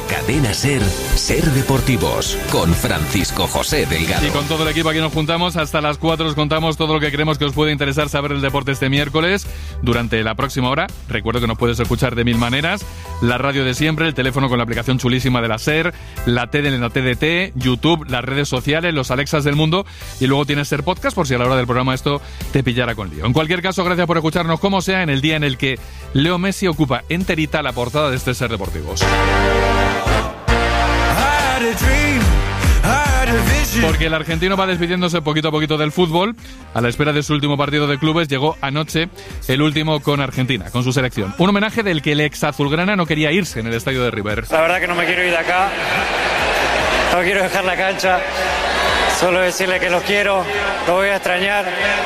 Cadena SER, Ser Deportivos, con Francisco José Delgado. Y con todo el equipo aquí nos juntamos, hasta las 4 os contamos todo lo que creemos que os puede interesar saber del deporte este miércoles. Durante la próxima hora, recuerdo que nos puedes escuchar de mil maneras, la radio de siempre, el teléfono con la aplicación chulísima de la SER, la TED en la TDT, YouTube, las redes sociales, los Alexas del mundo, y luego tienes SER Podcast por si a la hora del programa esto te pillara con lío. En cualquier caso, gracias por escucharnos como sea en el día en el que Leo Messi ocupa enterita la portada de este SER Deportivos. Porque el argentino va despidiéndose poquito a poquito del fútbol. A la espera de su último partido de clubes, llegó anoche el último con Argentina, con su selección. Un homenaje del que el ex azulgrana no quería irse en el estadio de River. La verdad que no me quiero ir de acá, no quiero dejar la cancha, solo decirle que los quiero, los voy a extrañar.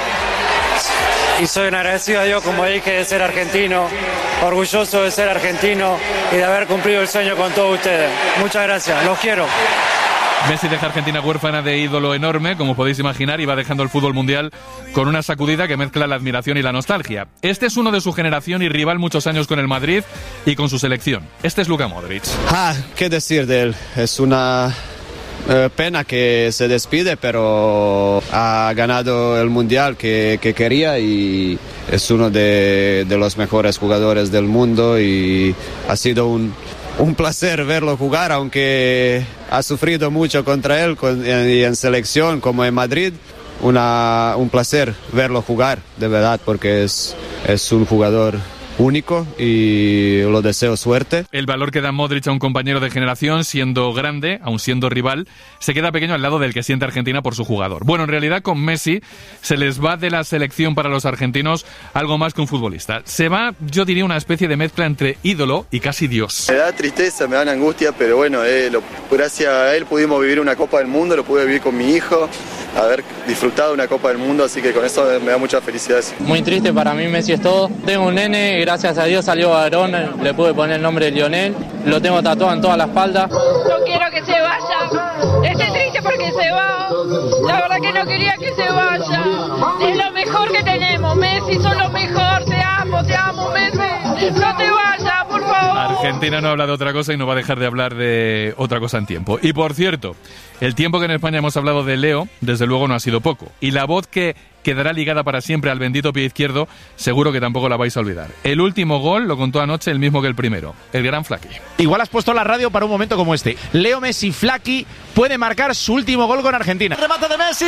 Y soy un agradecido a Dios, como dije, de ser argentino, orgulloso de ser argentino y de haber cumplido el sueño con todos ustedes. Muchas gracias, los quiero. Messi deja a Argentina huérfana de ídolo enorme, como podéis imaginar, y va dejando el fútbol mundial con una sacudida que mezcla la admiración y la nostalgia. Este es uno de su generación y rival muchos años con el Madrid y con su selección. Este es Luka Modric. ¿Qué decir de él? Es una pena que se despide, pero ha ganado el mundial que quería y es uno de los mejores jugadores del mundo y ha sido un placer verlo jugar, aunque ha sufrido mucho contra él y en selección como en Madrid. Un placer verlo jugar, de verdad, porque es un jugador único y lo deseo suerte. El valor que da Modric a un compañero de generación, siendo grande, aun siendo rival, se queda pequeño al lado del que siente Argentina por su jugador. Bueno, en realidad con Messi se les va de la selección para los argentinos algo más que un futbolista. Se va, yo diría, una especie de mezcla entre ídolo y casi Dios. Me da tristeza, me da angustia, pero bueno, gracias a él pudimos vivir una Copa del Mundo, lo pude vivir con mi hijo, haber disfrutado una Copa del Mundo, así que con eso me da mucha felicidad. Muy triste, para mí Messi es todo. Tengo un nene, gracias a Dios salió varón, le pude poner el nombre de Lionel, lo tengo tatuado en toda la espalda. No quiero que se vaya, estoy triste porque se va, la verdad que no quería que se vaya, es lo mejor que tenemos, Messi, sos lo mejor, te amo Messi, no te vayas, por favor. Argentina no habla de otra cosa y no va a dejar de hablar de otra cosa en tiempo. Y por cierto, el tiempo que en España hemos hablado de Leo, desde luego no ha sido poco. Y la voz que quedará ligada para siempre al bendito pie izquierdo, seguro que tampoco la vais a olvidar. El último gol lo contó anoche el mismo que el primero, el gran Flaqui. Igual has puesto la radio para un momento como este. Leo Messi Flaqui puede marcar su último gol con Argentina. Remate de Messi,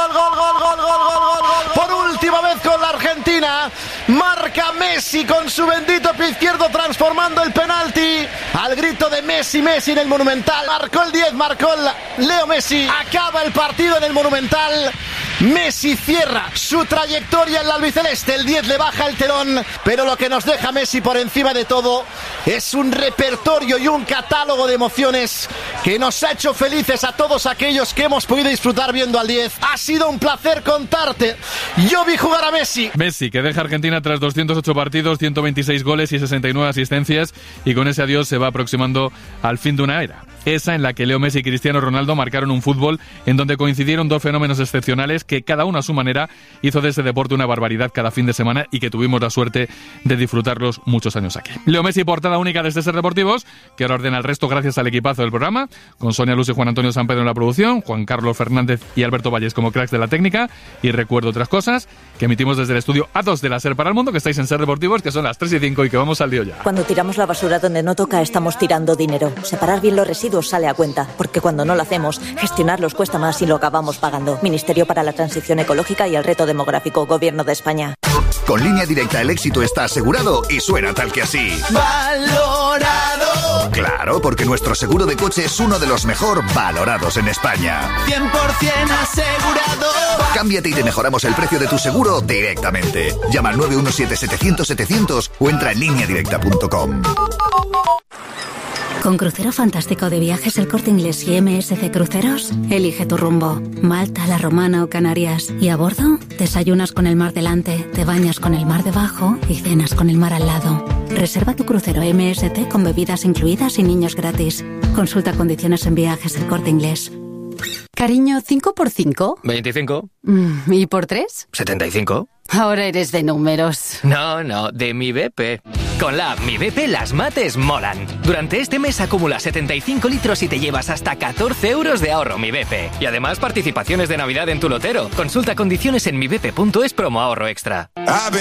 gol. Por última vez con la Argentina, marca Messi con su bendito pie izquierdo transformando el penalti. Al grito de Messi en el Monumental. Marcó el 10, Leo Messi. Acaba el partido en el Monumental. Messi cierra su trayectoria en la albiceleste, el 10 le baja el telón, pero lo que nos deja Messi por encima de todo es un repertorio y un catálogo de emociones que nos ha hecho felices a todos aquellos que hemos podido disfrutar viendo al 10. Ha sido un placer contarte, yo vi jugar a Messi. Messi, que deja Argentina tras 208 partidos, 126 goles y 69 asistencias, y con ese adiós se va aproximando al fin de una era. Esa en la que Leo Messi y Cristiano Ronaldo marcaron un fútbol en donde coincidieron dos fenómenos excepcionales que cada uno a su manera hizo de ese deporte una barbaridad cada fin de semana y que tuvimos la suerte de disfrutarlos muchos años aquí. Leo Messi, portada única de SER Deportivos, que ahora ordena el resto gracias al equipazo del programa, con Sonia Luz y Juan Antonio San Pedro en la producción, Juan Carlos Fernández y Alberto Valles como cracks de la técnica, y recuerdo otras cosas que emitimos desde el estudio A2 de la SER para el mundo, que estáis en SER Deportivos, que son las 3:05 y que vamos al lío ya. Cuando tiramos la basura donde no toca, estamos tirando dinero. Separar bien los residuos sale a cuenta, porque cuando no lo hacemos, gestionarlos cuesta más y lo acabamos pagando. Ministerio para la Transición Ecológica y el Reto Demográfico, Gobierno de España. Con Línea Directa el éxito está asegurado y suena tal que así. ¡Valorado! Claro, porque nuestro seguro de coche es uno de los mejor valorados en España. 100% asegurado. Cámbiate y te mejoramos el precio de tu seguro directamente. Llama al 917-700-700 o entra en lineadirecta.com. Con Crucero Fantástico de Viajes El Corte Inglés y MSC Cruceros, elige tu rumbo. Malta, La Romana o Canarias. Y a bordo, desayunas con el mar delante, te bañas con el mar debajo y cenas con el mar al lado. Reserva tu crucero MSC con bebidas incluidas y niños gratis. Consulta condiciones en Viajes El Corte Inglés. Cariño, ¿5 por 5? 25. ¿Y por 3? 75. Ahora eres de números. No, de mi BP. Con la app Mi BP las mates molan. Durante este mes acumula 75 litros y te llevas hasta 14 euros de ahorro Mi BP. Y además participaciones de Navidad en tu lotero. Consulta condiciones en mibp.es promo ahorro extra.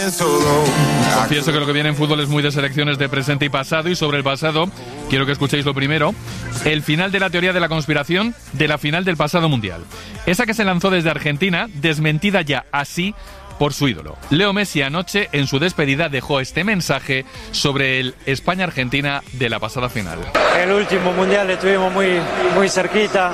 Confieso que lo que viene en fútbol es muy de selecciones de presente y pasado, y sobre el pasado quiero que escuchéis lo primero, el final de la teoría de la conspiración de la final del pasado mundial. Esa que se lanzó desde Argentina, desmentida ya así por su ídolo. Leo Messi anoche en su despedida dejó este mensaje sobre el España-Argentina de la pasada final. El último mundial estuvimos muy cerquita,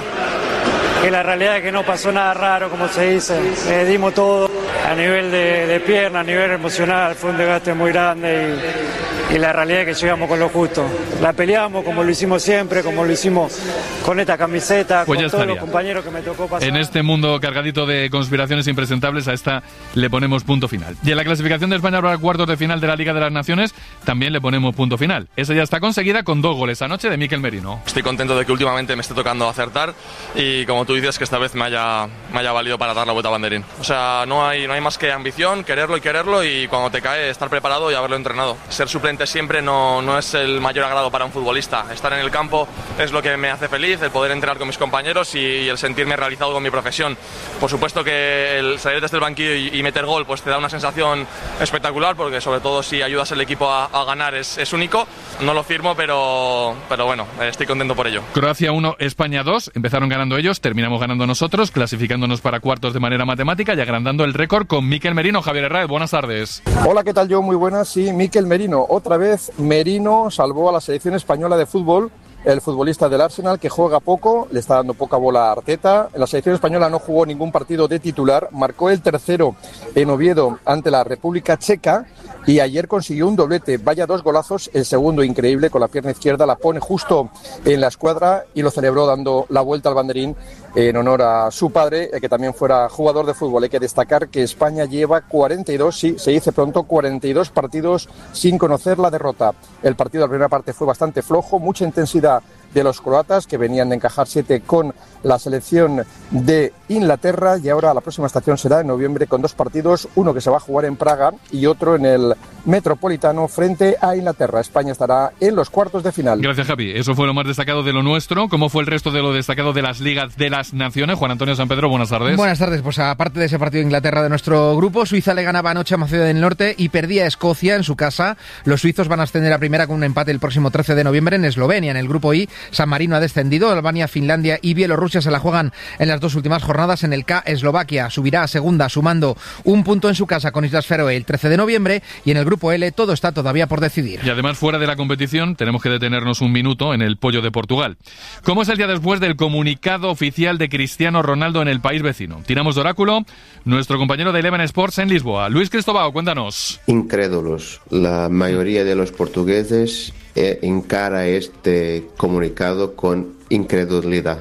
que la realidad es que no pasó nada raro, como se dice. Dimos todo a nivel de pierna, a nivel emocional, fue un desgaste muy grande y la realidad es que llegamos con lo justo. La peleamos como lo hicimos siempre, como lo hicimos con esta camiseta, pues con todos los compañeros que me tocó pasar. En este mundo cargadito de conspiraciones impresentables, a esta le ponemos punto final. Y en la clasificación de España para cuartos de final de la Liga de las Naciones también le ponemos punto final. Esa ya está conseguida con 2 goles anoche de Mikel Merino. Estoy contento de que últimamente me esté tocando acertar y, como tú dices, que esta vez me haya valido para dar la vuelta a banderín. O sea, no hay más que ambición, quererlo y cuando te cae estar preparado y haberlo entrenado. Ser suplente siempre no es el mayor agrado para un futbolista. Estar en el campo es lo que me hace feliz, el poder entrenar con mis compañeros y el sentirme realizado con mi profesión. Por supuesto que el salir desde el banquillo y meter gol pues te da una sensación espectacular, porque sobre todo si ayudas al equipo a ganar es único. No lo firmo, pero bueno, estoy contento por ello. Croacia 1, España 2, empezaron ganando ellos, terminamos ganando nosotros, clasificándonos para cuartos de manera matemática y agrandando el récord con Mikel Merino. Javier Herrera, buenas tardes. Hola, ¿qué tal? Yo, muy buenas. Sí, Mikel Merino. Otra vez Merino salvó a la selección española de fútbol. El futbolista del Arsenal, que juega poco, le está dando poca bola a Arteta. En la selección española no jugó ningún partido de titular, marcó el tercero en Oviedo ante la República Checa y ayer consiguió un doblete. Vaya 2 golazos, el segundo increíble, con la pierna izquierda, la pone justo en la escuadra y lo celebró dando la vuelta al banderín en honor a su padre, que también fuera jugador de fútbol. Hay que destacar que España lleva 42, sí, se dice pronto, 42 partidos sin conocer la derrota. El partido de la primera parte fue bastante flojo, mucha intensidad de los croatas, que venían de encajar 7 con la selección de Inglaterra, y ahora la próxima estación será en noviembre con 2 partidos, uno que se va a jugar en Praga y otro en el Metropolitano frente a Inglaterra. España estará en los cuartos de final. Gracias, Javi. Eso fue lo más destacado de lo nuestro. ¿Cómo fue el resto de lo destacado de las ligas de las naciones? Juan Antonio San Pedro, buenas tardes. Buenas tardes. Pues aparte de ese partido de Inglaterra de nuestro grupo, Suiza le ganaba anoche a Macedonia del Norte y perdía a Escocia en su casa. Los suizos van a ascender a primera con un empate el próximo 13 de noviembre en Eslovenia. En el grupo I, San Marino ha descendido. Albania, Finlandia y Bielorrusia se la juegan en las 2 últimas jornadas. En el K, Eslovaquia subirá a segunda sumando un punto en su casa con Islas Feroe el 13 de noviembre. Y en el grupo L todo está todavía por decidir. Y además, fuera de la competición, tenemos que detenernos un minuto en el pollo de Portugal. ¿Cómo es el día después del comunicado oficial de Cristiano Ronaldo en el país vecino? Tiramos de oráculo, nuestro compañero de Eleven Sports en Lisboa. Luis Cristóbal, cuéntanos. Incrédulos. La mayoría de los portugueses encara este comunicado con incredulidad,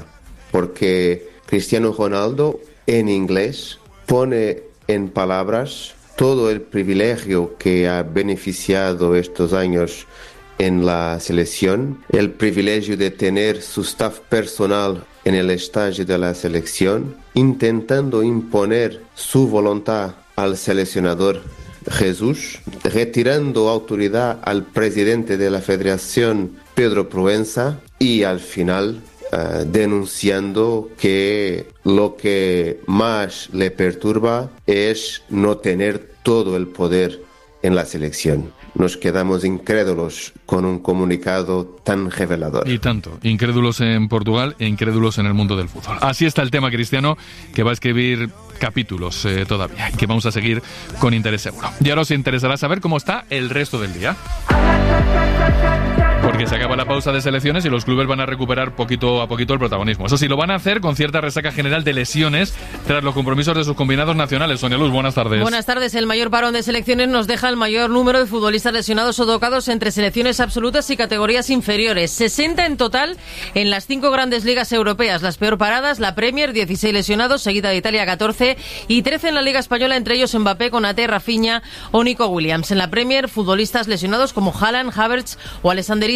porque Cristiano Ronaldo en inglés pone en palabras todo el privilegio que ha beneficiado estos años en la selección, el privilegio de tener su staff personal en el estadio de la selección, intentando imponer su voluntad al seleccionador Jesús, retirando autoridad al presidente de la Federación, Pedro Proença, y al final denunciando que lo que más le perturba es no tener todo el poder en la selección. Nos quedamos incrédulos con un comunicado tan revelador. Y tanto, incrédulos en Portugal e incrédulos en el mundo del fútbol. Así está el tema, Cristiano, que va a escribir capítulos todavía, que vamos a seguir con interés seguro. Y ahora os interesará saber cómo está el resto del día, porque se acaba la pausa de selecciones y los clubes van a recuperar poquito a poquito el protagonismo. Eso sí, lo van a hacer con cierta resaca general de lesiones tras los compromisos de sus combinados nacionales. Sonia Luz, buenas tardes. Buenas tardes. El mayor parón de selecciones nos deja el mayor número de futbolistas lesionados o tocados entre selecciones absolutas y categorías inferiores. 60 en total en las 5 grandes ligas europeas. Las peor paradas, la Premier, 16 lesionados, seguida de Italia 14 y 13 en la Liga Española, entre ellos Mbappé, Konaté, Rafinha o Nico Williams. En la Premier, futbolistas lesionados como Haaland, Havertz o Alexander Isak, y en Francia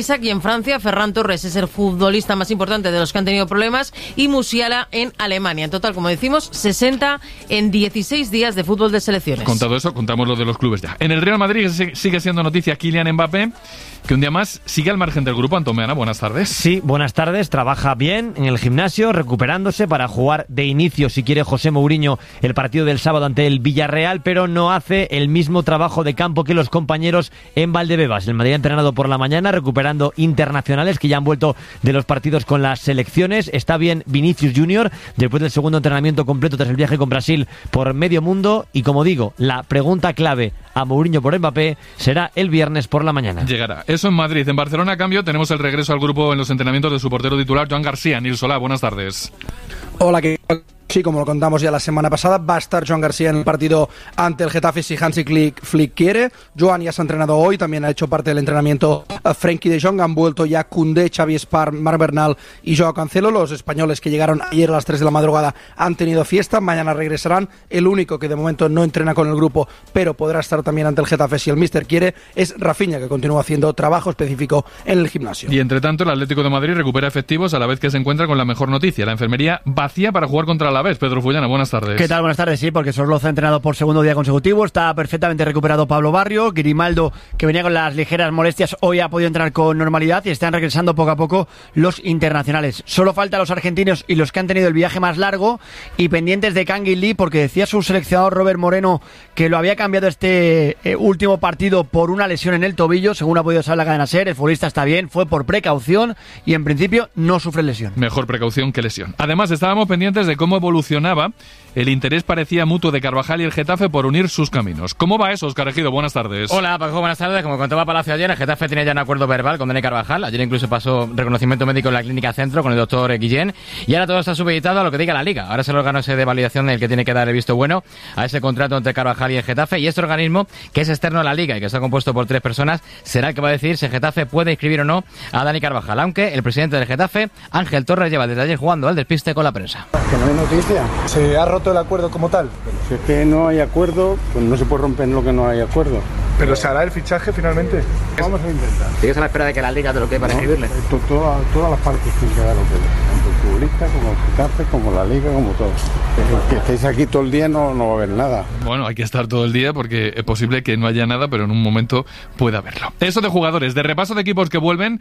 Francia. Ferran Torres es el futbolista más importante de los que han tenido problemas y Musiala en Alemania. En total, como decimos, 60 en 16 días de fútbol de selecciones. Contado eso, contamos lo de los clubes ya. En el Real Madrid sigue siendo noticia Kylian Mbappé, que un día más sigue al margen del grupo. Antomeana, buenas tardes. Sí, buenas tardes. Trabaja bien en el gimnasio, recuperándose para jugar de inicio, si quiere, José Mourinho el partido del sábado ante el Villarreal, pero no hace el mismo trabajo de campo que los compañeros en Valdebebas. El Madrid ha entrenado por la mañana, recuperando internacionales que ya han vuelto de los partidos con las selecciones. Está bien Vinicius Junior, después del segundo entrenamiento completo tras el viaje con Brasil por medio mundo. Y como digo, la pregunta clave a Mourinho por Mbappé será el viernes por la mañana. Llegará. Eso en Madrid. En Barcelona, a cambio, tenemos el regreso al grupo en los entrenamientos de su portero titular, Joan García. Nil Solá, buenas tardes. Hola, ¿qué tal? Sí, como lo contamos ya la semana pasada, va a estar Joan García en el partido ante el Getafe si Hansi Flick quiere. Joan ya se ha entrenado hoy, también ha hecho parte del entrenamiento Frenkie de Jong. Han vuelto ya Koundé, Xavi Espar, Marc Bernal y Joao Cancelo. Los españoles que llegaron ayer a las 3 de la madrugada han tenido fiesta, mañana regresarán. El único que de momento no entrena con el grupo, pero podrá estar también ante el Getafe si el míster quiere, es Rafinha, que continúa haciendo trabajo específico en el gimnasio. Y entre tanto, el Atlético de Madrid recupera efectivos a la vez que se encuentra con la mejor noticia, la enfermería vacía para jugar contra la Alavés. Pedro Fullana, buenas tardes. ¿Qué tal? Buenas tardes, sí, porque Sorloz ha entrenado por segundo día consecutivo, está perfectamente recuperado Pablo Barrio, Grimaldo, que venía con las ligeras molestias, hoy ha podido entrenar con normalidad y están regresando poco a poco los internacionales. Solo faltan los argentinos y los que han tenido el viaje más largo y pendientes de Kangin Lee, porque decía su seleccionador Robert Moreno que lo había cambiado este último partido por una lesión en el tobillo, según ha podido saber la cadena SER. El futbolista está bien, fue por precaución y en principio no sufre lesión. Mejor precaución que lesión. Además, estábamos pendientes de cómo evolucionaba el interés, parecía mutuo, de Carvajal y el Getafe por unir sus caminos. ¿Cómo va eso, Óscar Ejido? Buenas tardes. Hola, Paco, buenas tardes. Como contaba Palacio ayer, el Getafe tiene ya un acuerdo verbal con Dani Carvajal. Ayer incluso pasó reconocimiento médico en la Clínica Centro con el doctor Guillén. Y ahora todo está supeditado a lo que diga la Liga. Ahora es el órgano ese de validación el que tiene que dar el visto bueno a ese contrato entre Carvajal y el Getafe. Y este organismo, que es externo a la Liga y que está compuesto por 3 personas, será el que va a decidir si el Getafe puede inscribir o no a Dani Carvajal. Aunque el presidente del Getafe, Ángel Torres, lleva desde ayer jugando al despiste con la prensa. Que no hay noticia. ¿Se ha roto el acuerdo como tal? Si es que no hay acuerdo, pues no se puede romper lo que no hay acuerdo. ¿Pero se hará el fichaje finalmente? Vamos a intentar. ¿Sigues a la espera de que la Liga te lo quede para escribirle? Todas las partes tienen que dar lo que tanto el futbolista como el Getafe, como la Liga, como todos. Que estéis aquí todo el día no va a haber nada. Bueno, hay que estar todo el día porque es posible que no haya nada, pero en un momento pueda haberlo. Eso de jugadores, de repaso de equipos que vuelven,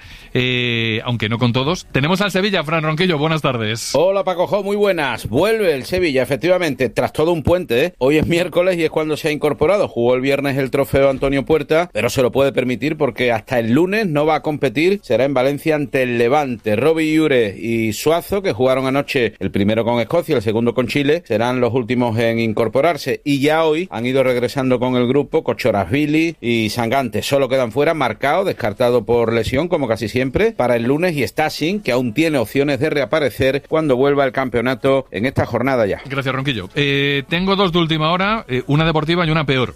aunque no con todos. Tenemos al Sevilla, Fran Ronquillo, buenas tardes. Hola Paco Jo, muy buenas. Vuelve el Sevilla, efectivamente, tras todo un puente, ¿eh? Hoy es miércoles y es cuando se ha incorporado. Jugó el viernes el trofeo Antonio Puerta, pero se lo puede permitir porque hasta el lunes no va a competir. Será en Valencia ante el Levante. Robbie Iure y Suazo, que jugaron anoche, el primero con Escocia, el segundo con Chile, serán los últimos en incorporarse. Y ya hoy han ido regresando con el grupo Cochorasvili y Sangante. Solo quedan fuera Marcao, descartado por lesión, como casi siempre, para el lunes, y Stassin, que aún tiene opciones de reaparecer cuando vuelva el campeonato en esta jornada ya. Gracias, Ronquillo. Tengo dos de última hora, una deportiva y una peor.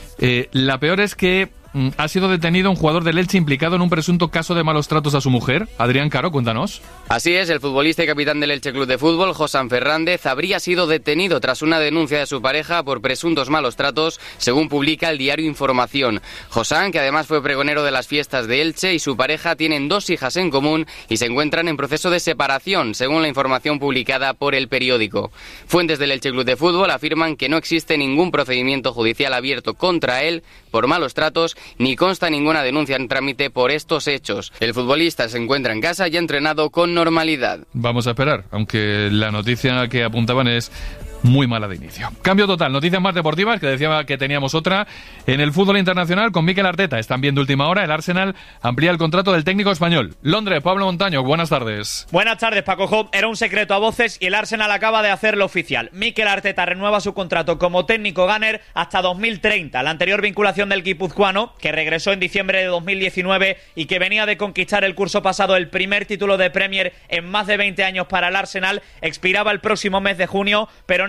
La peor es que ha sido detenido un jugador del Elche implicado en un presunto caso de malos tratos a su mujer. Adrián Caro, cuéntanos. Así es, el futbolista y capitán del Elche Club de Fútbol, Josán Fernández, habría sido detenido tras una denuncia de su pareja por presuntos malos tratos, según publica el diario Información. Josán, que además fue pregonero de las fiestas de Elche, y su pareja tienen 2 hijas en común y se encuentran en proceso de separación, según la información publicada por El Periódico. Fuentes del Elche Club de Fútbol afirman que no existe ningún procedimiento judicial abierto contra él por malos tratos, ni consta ninguna denuncia en trámite por estos hechos. El futbolista se encuentra en casa y ha entrenado con normalidad. Vamos a esperar, aunque la noticia que apuntaban es muy mala de inicio. Cambio total, noticias más deportivas, que decía que teníamos otra. En el fútbol internacional, con Mikel Arteta, están viendo última hora, el Arsenal amplía el contrato del técnico español. Londres, Pablo Montaño, buenas tardes. Buenas tardes, Paco Job. Era un secreto a voces y el Arsenal acaba de hacerlo oficial. Mikel Arteta renueva su contrato como técnico gunner hasta 2030. La anterior vinculación del guipuzcoano, que regresó en diciembre de 2019 y que venía de conquistar el curso pasado el primer título de Premier en más de 20 años para el Arsenal, expiraba el próximo mes de junio, pero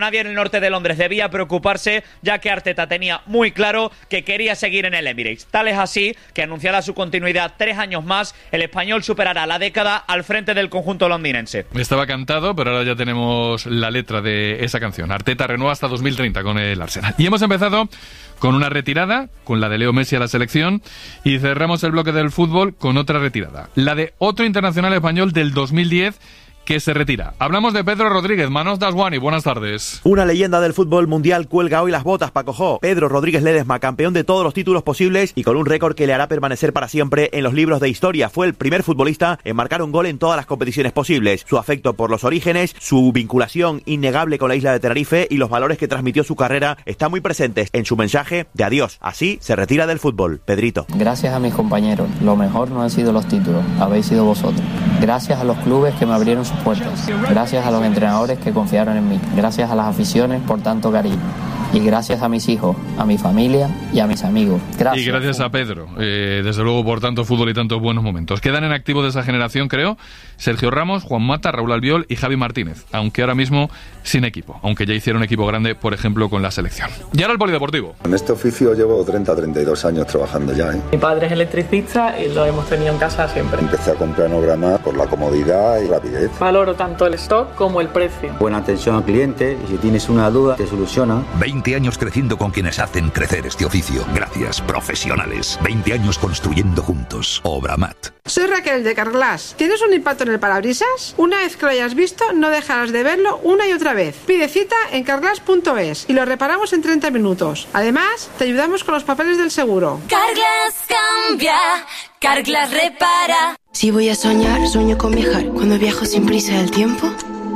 nadie en el norte de Londres debía preocuparse, ya que Arteta tenía muy claro que quería seguir en el Emirates. Tal es así que anunciará su continuidad 3 años más, el español superará la década al frente del conjunto londinense. Estaba cantado, pero ahora ya tenemos la letra de esa canción. Arteta renueva hasta 2030 con el Arsenal. Y hemos empezado con una retirada, con la de Leo Messi a la selección, y cerramos el bloque del fútbol con otra retirada, la de otro internacional español del 2010 que se retira. Hablamos de Pedro Rodríguez. Manos Daswani, buenas tardes. Una leyenda del fútbol mundial cuelga hoy las botas, Paco Jo. Pedro Rodríguez Ledesma, campeón de todos los títulos posibles y con un récord que le hará permanecer para siempre en los libros de historia. Fue el primer futbolista en marcar un gol en todas las competiciones posibles. Su afecto por los orígenes, su vinculación innegable con la isla de Tenerife y los valores que transmitió su carrera están muy presentes en su mensaje de adiós. Así se retira del fútbol. Pedrito. Gracias a mis compañeros. Lo mejor no han sido los títulos, habéis sido vosotros. Gracias a los clubes que me abrieron sus puertas. Gracias a los entrenadores que confiaron en mí. Gracias a las aficiones por tanto cariño. Y gracias a mis hijos, a mi familia y a mis amigos. Gracias. Y gracias a Pedro, desde luego por tanto fútbol y tantos buenos momentos. Quedan en activo de esa generación, creo, Sergio Ramos, Juan Mata, Raúl Albiol y Javi Martínez, aunque ahora mismo sin equipo, aunque ya hicieron equipo grande, por ejemplo, con la selección. Y ahora el polideportivo. En este oficio llevo 32 años trabajando ya. Mi padre es electricista y lo hemos tenido en casa siempre. Empecé a comprar Planograma por la comodidad y rapidez. Valoro tanto el stock como el precio. Buena atención al cliente y si tienes una duda te soluciona. 20 años creciendo con quienes hacen crecer este oficio. Gracias, profesionales. 20 años construyendo juntos. Obramat. Soy Raquel de Carglass. ¿Tienes un impacto en el parabrisas? Una vez que lo hayas visto, no dejarás de verlo una y otra vez. Pide cita en carglass.es y lo reparamos en 30 minutos. Además, te ayudamos con los papeles del seguro. Carglass cambia, Carglass repara. Si voy a soñar, sueño con viajar. Cuando viajo sin prisa del tiempo,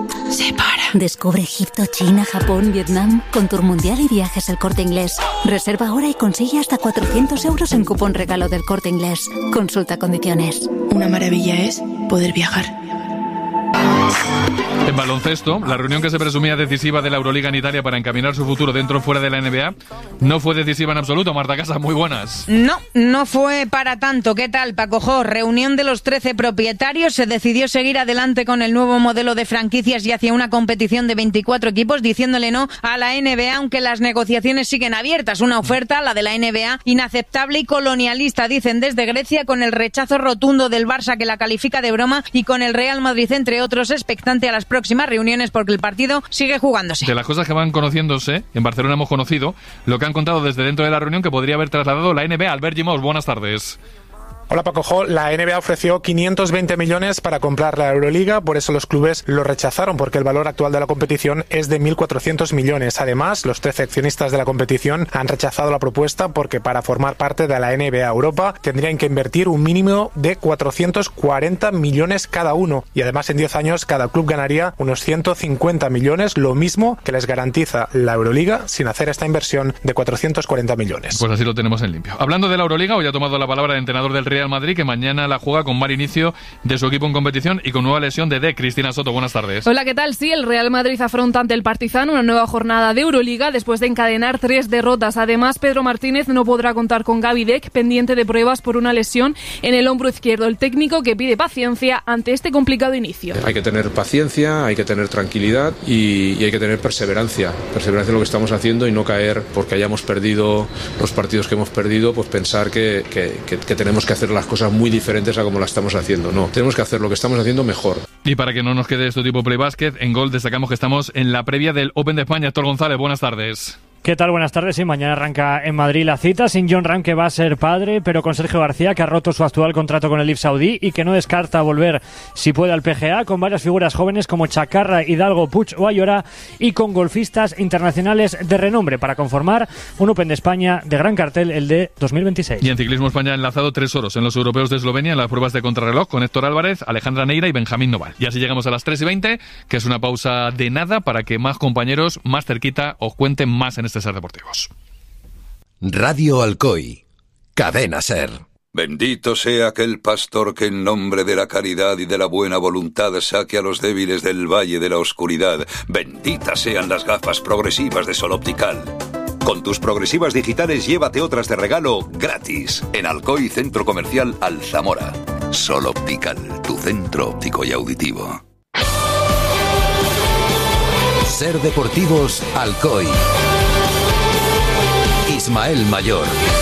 se para. Descubre Egipto, China, Japón, Vietnam con Tour Mundial y Viajes El Corte Inglés. Reserva ahora y consigue hasta 400 euros en cupón regalo del Corte Inglés. Consulta condiciones. Una maravilla es poder viajar. En baloncesto, la reunión que se presumía decisiva de la Euroliga en Italia para encaminar su futuro dentro o fuera de la NBA no fue decisiva en absoluto. Marta Casas, muy buenas. No fue para tanto. ¿Qué tal, Paco Jo? Reunión de los 13 propietarios. Se decidió seguir adelante con el nuevo modelo de franquicias y hacia una competición de 24 equipos, diciéndole no a la NBA, aunque las negociaciones siguen abiertas. Una oferta, la de la NBA, inaceptable y colonialista, dicen desde Grecia, con el rechazo rotundo del Barça, que la califica de broma, y con el Real Madrid, entre otros, expectante a las próximas reuniones porque el partido sigue jugándose. De las cosas que van conociéndose, en Barcelona hemos conocido lo que han contado desde dentro de la reunión que podría haber trasladado la NBA. Albert Gimós, buenas tardes. Hola Paco Jo, la NBA ofreció 520 millones para comprar la Euroliga, por eso los clubes lo rechazaron, porque el valor actual de la competición es de 1.400 millones. Además, los 13 accionistas de la competición han rechazado la propuesta porque para formar parte de la NBA Europa tendrían que invertir un mínimo de 440 millones cada uno, y además en 10 años cada club ganaría unos 150 millones, lo mismo que les garantiza la Euroliga sin hacer esta inversión de 440 millones. Pues así lo tenemos en limpio. Hablando de la Euroliga, hoy ha tomado la palabra el entrenador del Real Madrid, que mañana la juega con mal inicio de su equipo en competición y con nueva lesión de Cristina Soto. Buenas tardes. Hola, ¿qué tal? Sí, el Real Madrid afronta ante el Partizan una nueva jornada de Euroliga después de encadenar 3 derrotas. Además, Pedro Martínez no podrá contar con Gaby Deck, pendiente de pruebas por una lesión en el hombro izquierdo. El técnico que pide paciencia ante este complicado inicio. Hay que tener paciencia, hay que tener tranquilidad y hay que tener perseverancia. Perseverancia en lo que estamos haciendo y no caer porque hayamos perdido los partidos que hemos perdido, pues pensar que tenemos que hacer las cosas muy diferentes a como las estamos haciendo. No, tenemos que hacer lo que estamos haciendo mejor. Y para que no nos quede esto tipo Play Basket, en Gol destacamos que estamos en la previa del Open de España. Héctor González, buenas tardes. ¿Qué tal? Buenas tardes. Sí, mañana arranca en Madrid la cita, sin John Ram, que va a ser padre, pero con Sergio García, que ha roto su actual contrato con el IF Saudí y que no descarta volver, si puede, al PGA, con varias figuras jóvenes como Chacarra, Hidalgo, Puig o Ayora, y con golfistas internacionales de renombre para conformar un Open de España de gran cartel, el de 2026. Y en ciclismo, España ha enlazado 3 oros en los europeos de Eslovenia en las pruebas de contrarreloj con Héctor Álvarez, Alejandra Neira y Benjamín Noval. Y así llegamos a las 3:20, que es una pausa de nada para que más compañeros más cerquita os cuenten más en este Ser Deportivos. Radio Alcoy, Cadena Ser. Bendito sea aquel pastor que en nombre de la caridad y de la buena voluntad saque a los débiles del valle de la oscuridad. Benditas sean las gafas progresivas de Sol Optical. Con tus progresivas digitales llévate otras de regalo gratis en Alcoy Centro Comercial Alzamora. Sol Optical, tu centro óptico y auditivo. Ser Deportivos Alcoy. Ismael Mayor.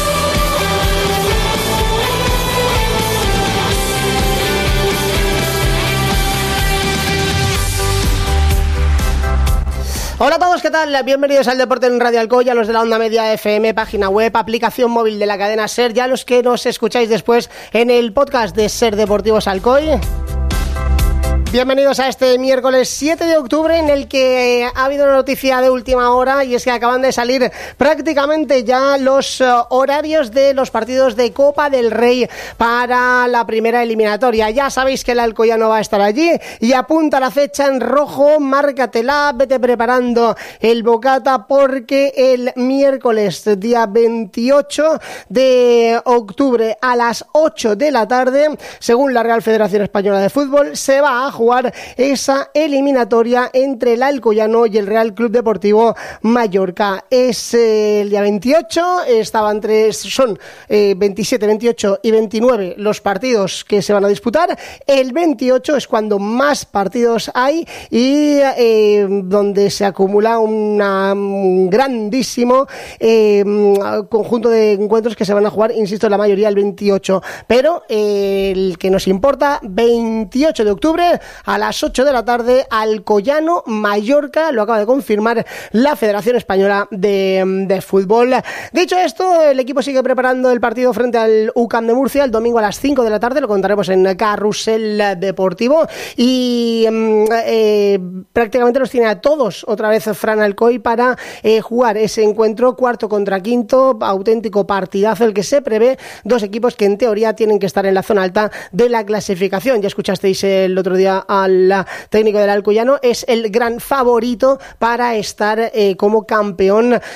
Hola a todos, ¿qué tal? Bienvenidos al Deporte en Radio Alcoy, a los de la Onda Media FM, página web, aplicación móvil de la cadena SER, ya los que nos escucháis después en el podcast de Ser Deportivos Alcoy. Bienvenidos a este miércoles 7 de octubre en el que ha habido una noticia de última hora, y es que acaban de salir prácticamente ya los horarios de los partidos de Copa del Rey para la primera eliminatoria. Ya sabéis que el Alcoyano va a estar allí y apunta la fecha en rojo, márcatela, vete preparando el bocata, porque el miércoles día 28 de octubre a las 8 de la tarde, según la Real Federación Española de Fútbol, se va a jugar esa eliminatoria entre el Alcoyano y el Real Club Deportivo Mallorca. Es el día 28, son 27, 28 y 29 los partidos que se van a disputar. El 28 es cuando más partidos hay y donde se acumula un grandísimo conjunto de encuentros que se van a jugar, insisto, la mayoría el 28. Pero el que nos importa, 28 de octubre a las 8 de la tarde, Alcoyano Mallorca, lo acaba de confirmar la Federación Española de Fútbol. Dicho esto, el equipo sigue preparando el partido frente al UCAM de Murcia el domingo a las 5 de la tarde, lo contaremos en Carrusel Deportivo, y prácticamente los tiene a todos otra vez Fran Alcoy para jugar ese encuentro cuarto contra quinto, auténtico partidazo el que se prevé, dos equipos que en teoría tienen que estar en la zona alta de la clasificación. Ya escuchasteis el otro día al técnico del Alcoyano, es el gran favorito para estar como campeón a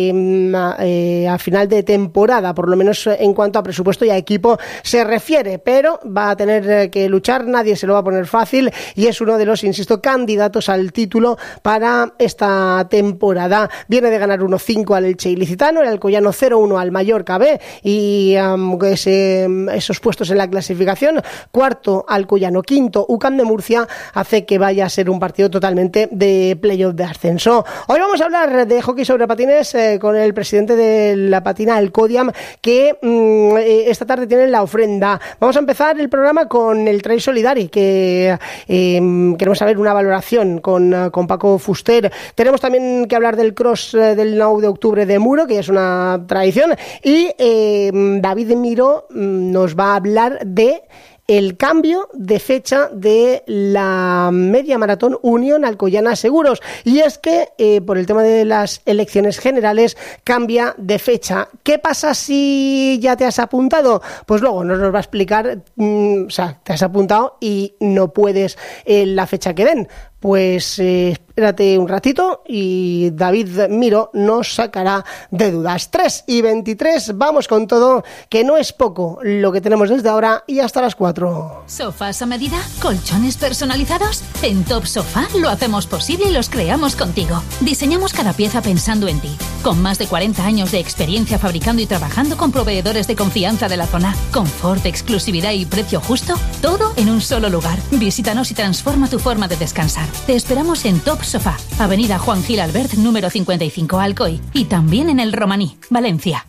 final de temporada, por lo menos en cuanto a presupuesto y a equipo se refiere, pero va a tener que luchar, nadie se lo va a poner fácil, y es uno de los, insisto, candidatos al título para esta temporada. Viene de ganar 1-5 al Elche Ilicitano, el Alcoyano 0-1 al Mallorca B, y esos puestos en la clasificación, cuarto Alcoyano, quinto UCAM de Murcia, hace que vaya a ser un partido totalmente de playoff de ascenso. Hoy vamos a hablar de hockey sobre patines con el presidente de la patina Alcodiam, que esta tarde tiene la ofrenda. Vamos a empezar el programa con el Trail Solidari, que queremos saber una valoración con Paco Fuster. Tenemos también que hablar del cross del 9 de octubre de Muro, que ya es una tradición, y David Miró nos va a hablar de el cambio de fecha de la media maratón Unión Alcoyana Seguros. Y es que por el tema de las elecciones generales cambia de fecha. ¿Qué pasa si ya te has apuntado? Pues luego nos va a explicar, te has apuntado y no puedes la fecha que den. Pues espérate un ratito y David Miro nos sacará de dudas. 3:23, vamos con todo, que no es poco lo que tenemos desde ahora y hasta las 4. ¿Sofás a medida? ¿Colchones personalizados? En Top Sofá lo hacemos posible y los creamos contigo. Diseñamos cada pieza pensando en ti. Con más de 40 años de experiencia fabricando y trabajando con proveedores de confianza de la zona. Confort, exclusividad y precio justo. Todo en un solo lugar. Visítanos y transforma tu forma de descansar. Te esperamos en Top Sofá, Avenida Juan Gil Albert, número 55, Alcoy, y también en el Romaní, Valencia.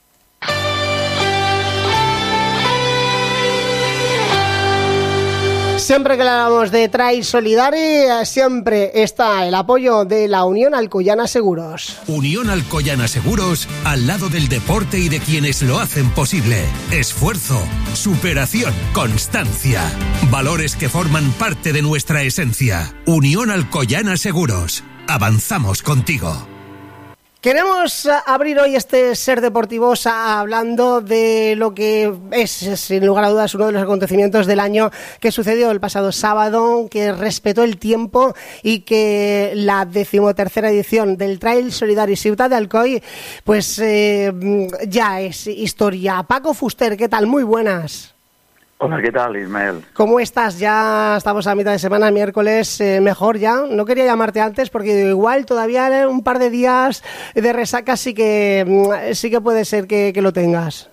Siempre que hablamos de Trail Solidari, siempre está el apoyo de la Unión Alcoyana Seguros. Unión Alcoyana Seguros, al lado del deporte y de quienes lo hacen posible. Esfuerzo, superación, constancia. Valores que forman parte de nuestra esencia. Unión Alcoyana Seguros. Avanzamos contigo. Queremos abrir hoy este Ser Deportivos hablando de lo que es, sin lugar a dudas, uno de los acontecimientos del año que sucedió el pasado sábado, que respetó el tiempo y que la 13ª edición del Trail Solidari Ciutat de Alcoy, pues ya es historia. Paco Fuster, ¿qué tal? Muy buenas. Hola, ¿qué tal, Ismael? ¿Cómo estás? Ya estamos a mitad de semana, miércoles, mejor ya. No quería llamarte antes porque igual todavía un par de días de resaca sí que puede ser que lo tengas.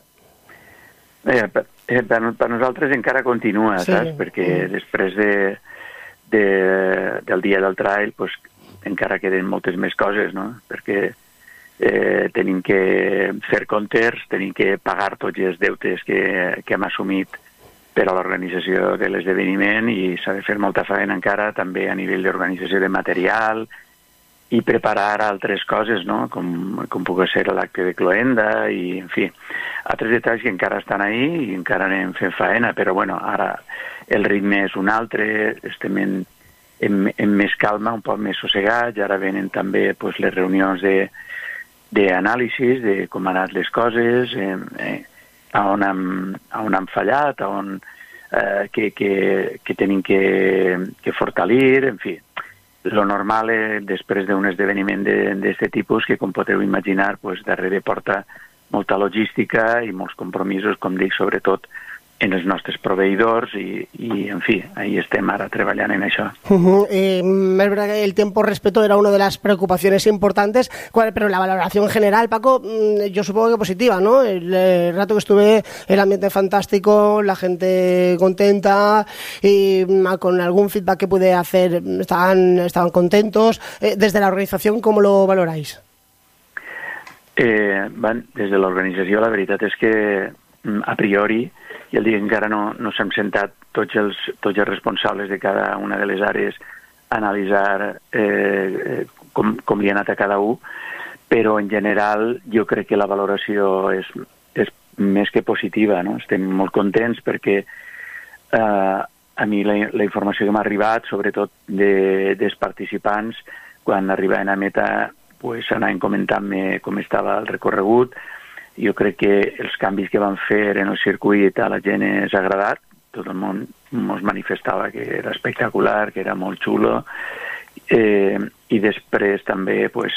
Per nosaltres encara continua, sí, saps? Perquè després del dia del trail, pues, encara queden moltes més coses, no? Perquè tenim que fer comptes, tenim que pagar tots els deutes que hem assumit per a l'organització de l'esdeveniment i s'ha de fer molta feina encara també a nivell d'organització de material i preparar altres coses, no? Com pugui ser l'acte de cloenda i, en fi, altres detalls que encara estan ahí i encara anem fent feina, però bueno, ara el ritme és un altre, estem en més calma, un poc més sossegats, ara venen també pues, les reunions d'anàlisis de com han anat les coses, on hem fallat, on que tenim que fortalir, en fi. Lo normal després d'un esdeveniment d'aquest tipus, que com podeu imaginar, pues, darrere porta molta logística i molts compromisos, com dic, sobretot en els nostres proveïdors i en fi, ahí estem ara treballant en això. Es verdad que el tiempo respeto era una de las preocupaciones importantes, pero la valoración general, Paco, yo supongo que positiva, ¿no? El rato que estuve, el ambiente fantástico, la gente contenta y con algún feedback que pude hacer estaban contentos. Desde la organización, ¿cómo lo valoráis? Des de l'organització, la veritat és que a priori, i el dia que encara no s'han sentat tots els responsables de cada una de les àrees a analitzar com li ha anat a cada un, però en general jo crec que la valoració és més que positiva, no? Estem molt contents perquè a mi la informació que m'ha arribat, sobretot dels participants, quan arribaven a meta pues, anaven comentant-me com estava el recorregut. Jo crec que els canvis que van fer en el circuit a la gent és agradat, tot el món ens manifestava que era espectacular, que era molt xulo, i després també pues,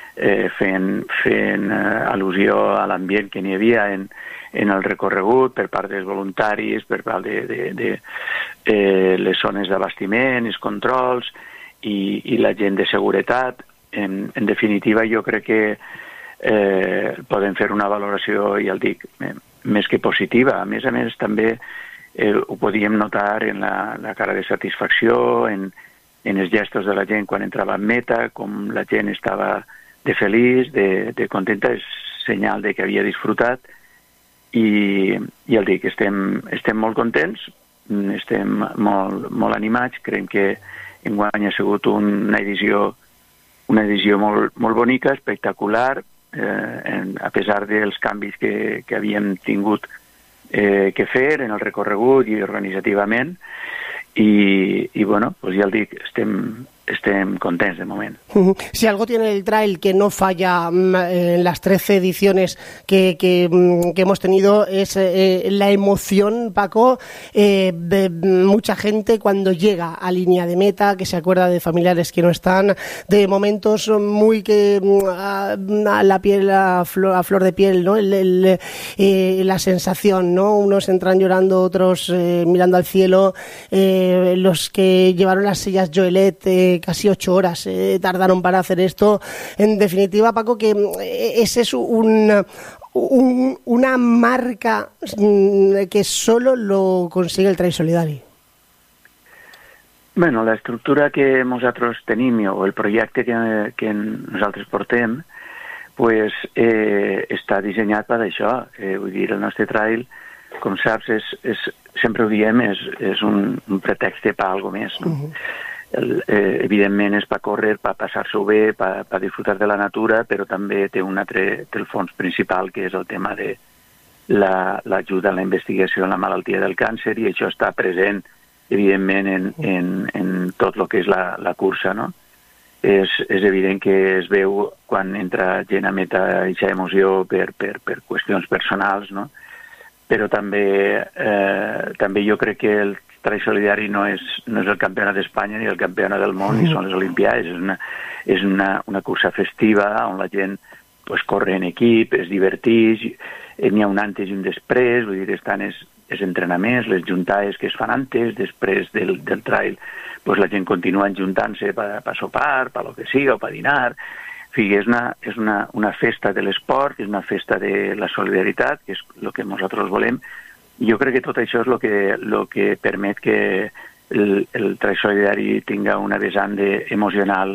fent al·lusió a l'ambient que n'hi havia en el recorregut per part dels voluntaris, per part de les zones d'abastiment, els controls i la gent de seguretat. En definitiva, jo crec que podem fer una valoració, ja el dic, més que positiva. A més, també ho podíem notar en la cara de satisfacció, en els gestos de la gent quan entrava en meta, com la gent estava de feliç, de contenta, és senyal de que havia disfrutat i ja el dic, estem molt contents, estem molt animats, creiem que enguany ha sigut una edició molt bonica, espectacular, a pesar dels canvis que havíem tingut que fer en el recorregut i organitzativament i bueno, pues ja el dic, estem contents de moment. Si algo tiene el trail que no falla en las 13 ediciones que hemos tenido es la emoción, Paco, de mucha gente cuando llega a línea de meta, que se acuerda de familiares que no están, de momentos muy que a la piel, a flor de piel, ¿no? La sensación, ¿no? Unos entran llorando, otros mirando al cielo, los que llevaron las sillas Joelet casi 8 horas tardaron para hacer esto. En definitiva, Paco, que ese es una marca que solo lo consigue el Trail Solidari. Bueno, la estructura que nosaltres tenim o el projecte que nosaltres portem pues, està dissenyat per això. Vull dir, el nostre trail, com saps, sempre ho diem, és un pretext per alguna més, no? Evidentment és per córrer, per passar-s'ho bé, per disfrutar de la natura, però també té el fons principal, que és el tema de l'ajuda a la investigació en la malaltia del càncer, i això està present, evidentment, en tot el que és la cursa, no? És evident que es veu quan entra gent a meta aquesta emoció per qüestions personals, no? Però també jo crec que el Trail Solidari no és el campionat d'Espanya ni el campionat del món, ni són les Olimpiades. És una cursa festiva on la gent pues, corre en equip, es diverteix, n'hi ha un antes i un després, vull dir, estan els entrenaments, les juntades que es fan antes, després del trail, pues, la gent continua juntant-se per sopar, per lo que siga, o per dinar. En fi, és una festa de l'esport, és una festa de la solidaritat, que és el que nosaltres volem. Jo crec que tot això és el que permet que el Trail Solidari tinga una vessant emocional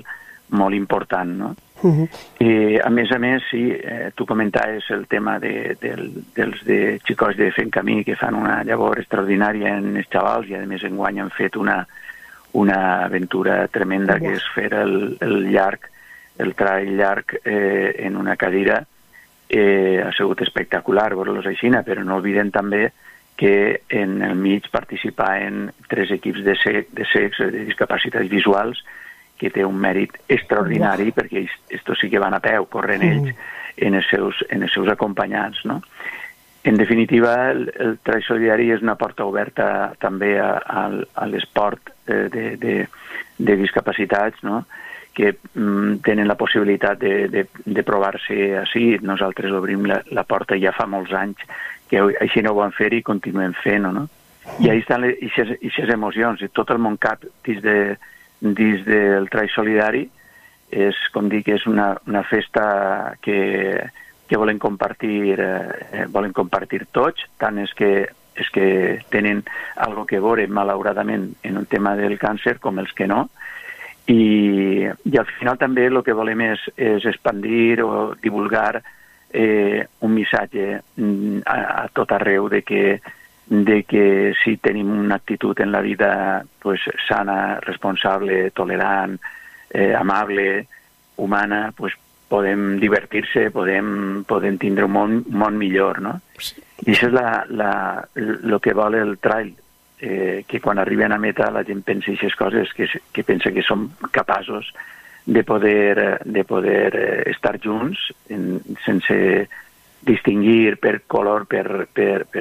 molt important, no? A més, sí, tu comentaves el tema dels xicots de Fent Camí, que fan una llavor extraordinària en els xavals, i a més enguany han fet una aventura tremenda, que és fer el trail llarg en una cadira. Ha sigut espectacular veure-los així, però no oblidem també que en el mig participaven 3 equips de cecs, de discapacitats visuals, que té un mèrit extraordinari, perquè estos sí que van a peu, corrent ells en els seus acompanyants, no? En definitiva, el Trail Solidari és una porta oberta també a l'esport de discapacitats, no? Que tenen la possibilitat de provar-se així. Nosaltres obrim la porta ja fa molts anys, que així no ho vam fer i continuem fent-ho, no? I ahí estan aquestes emocions, i tot el món cap dins del Trail Solidari és, com dic, és una festa que volen compartir tots, tant és que tenen algo que veure, malauradament, en el tema del càncer, com els que no, i al final també el que volem és expandir o divulgar un missatge a tot arreu de que si tenim una actitud en la vida pues, sana, responsable, tolerant, amable, humana, pues, podem divertir-se, podem tindre un món millor, no? Sí. I això és el que vol el trail, que quan arriben a meta la gent pensa aquestes coses, que pensa que som capaços de poder estar junts sense distingir per color, per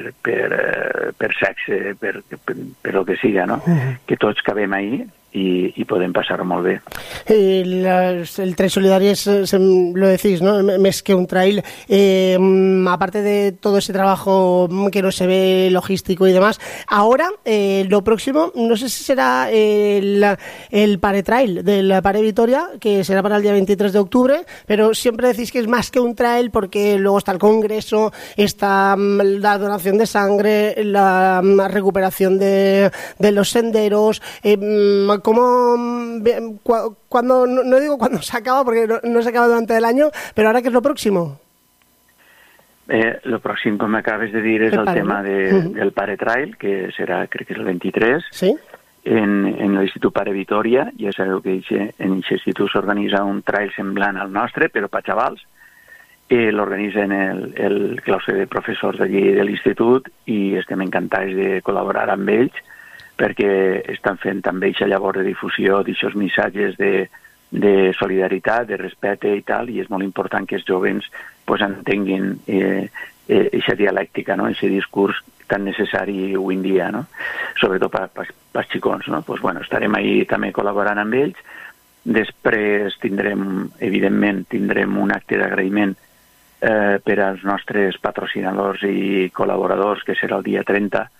sexe, per el que siga, no? Que tots cabem ahí y podem passar molt bé. El Trail Solidari es, lo decís, ¿no? Más que un trail, aparte de todo ese trabajo que no se ve logístico y demás, ahora lo próximo, no sé si será el Pare Trail del Pare Vitoria, que será para el día 23 de octubre, pero siempre decís que es más que un trail porque luego está el congreso, está la donación de sangre, la recuperación de los senderos, cuando, no digo cuando se acaba, porque no se acaba durante el año, pero ahora, ¿qué es lo próximo? Lo próximo, com acabes de dir, és el tema del Pare Trail, que serà, crec que és el 23, ¿sí? En l'Institut Pare Vitoria. Ja sabeu que en aquest institut s'organitza un trail semblant al nostre, però per xavals. L'organitzen el claustre de professors d'allí de l'institut i estem encantats de col·laborar amb ells, perquè estan fent també aquesta llavor de difusió d'aquests missatges de solidaritat, de respecte i tal, i és molt important que els joves pues, entenguin aquesta dialèctica, no? Aquest discurs tan necessari avui en dia, no? Sobretot pels xicons, no? Pues, bueno, estarem ahí també col·laborant amb ells. Després evidentment, tindrem un acte d'agraïment per als nostres patrocinadors i col·laboradors, que serà el dia 30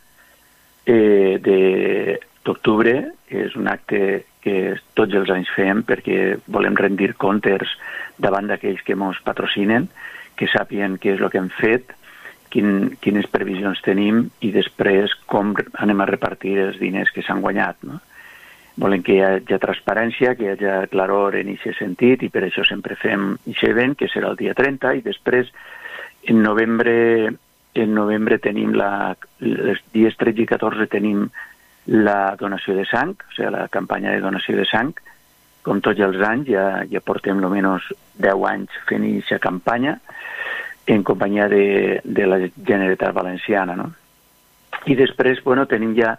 d'octubre. És un acte que tots els anys fem perquè volem rendir comptes davant d'aquells que ens patrocinen, que sàpien què és el que hem fet, quines previsions tenim i després com anem a repartir els diners que s'han guanyat, no? Volem que hi hagi transparència, que hi hagi claror en aquest sentit, i per això sempre fem aquest event, que serà el dia 30, i després en novembre tenim els dies 13 i 14 tenim la donació de sang, o sigui, la campanya de donació de sang. Com tots els anys, ja portem almenys 10 anys fent aquesta campanya en companyia de la Generalitat Valenciana, no? I després, bueno, tenim ja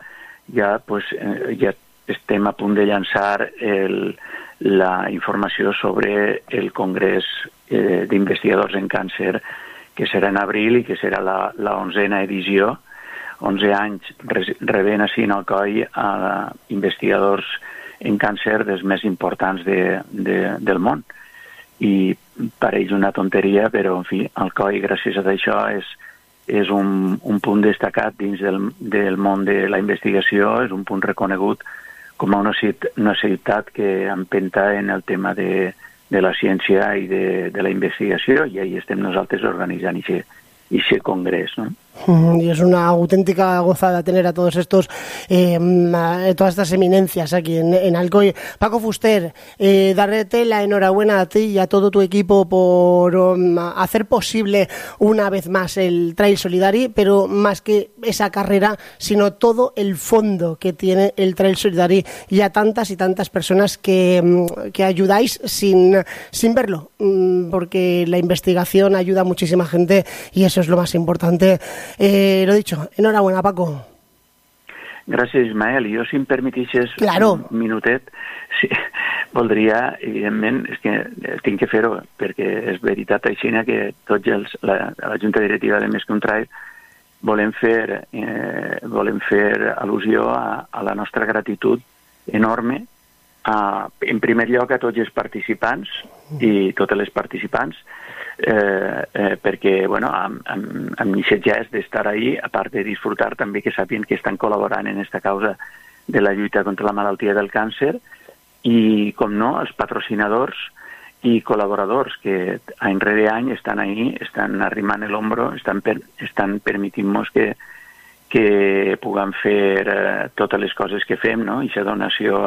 estem a punt de llançar la informació sobre el Congrés d'Investigadors en Càncer, que serà en abril i que serà la 11a edició, 11 anys rebent així en Alcoi a investigadors en càncer dels més importants del món. I pareix una tonteria, però en fi, Alcoi, gràcies a això, és un punt destacat dins del món de la investigació, és un punt reconegut com a una ciutat que empenta en el tema de la ciència i de la investigació, i ahí estem nosaltres organitzant aquest congrés, no? Y es una auténtica gozada tener a todos estos, todas estas eminencias aquí en Alcoy. Paco Fuster, darte la enhorabuena a ti y a todo tu equipo por hacer posible una vez más el Trail Solidari, pero más que esa carrera, sino todo el fondo que tiene el Trail Solidari y a tantas y tantas personas que ayudáis sin verlo, porque la investigación ayuda a muchísima gente y eso es lo más importante. Lo dicho, enhorabuena, Paco. Gràcies, Ismael. I jo, si em permetixes un minutet, sí, voldria, evidentment, és que tinc que fer-ho, perquè és veritat així que tots la Junta Directiva de Més que un Trail volem fer al·lusió a la nostra gratitud enorme, en primer lloc a tots els participants i totes les participants, perquè amb aquest gest d'estar ahí, a part de disfrutar també que sàpien que estan col·laborant en aquesta causa de la lluita contra la malaltia del càncer i, com no, els patrocinadors i col·laboradors que any rere any estan ahí, estan arrimant l'hombro, estan permitint-nos que puguem fer totes les coses que fem, no? Aquesta donació